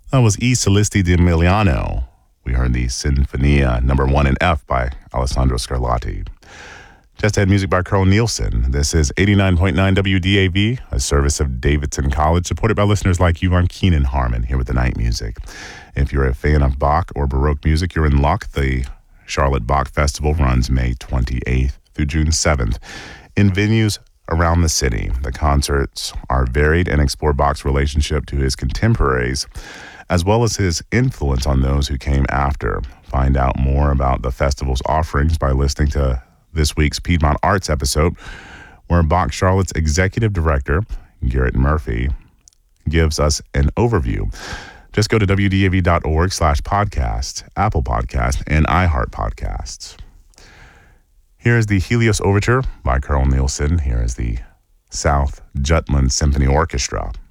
That was E Solisti di Emiliano. We heard the Sinfonia number 1 in F by Alessandro Scarlatti. Just had music by Carl Nielsen. This is 89.9 WDAV, a service of Davidson College, supported by listeners like you. I'm Keenan Harmon here with the night music. If you're a fan of Bach or Baroque music, you're in luck. The Charlotte Bach Festival runs May 28th through June 7th in venues around the city. The concerts are varied and explore Bach's relationship to his contemporaries, as well as his influence on those who came after. Find out more about the festival's offerings by listening to this week's Piedmont Arts episode, where Bach Charlotte's executive director, Garrett Murphy, gives us an overview. Just go to wdav.org/podcast, Apple Podcast, and iHeart Podcasts. Here is the Helios Overture by Carl Nielsen. Here is the South Jutland Symphony Orchestra.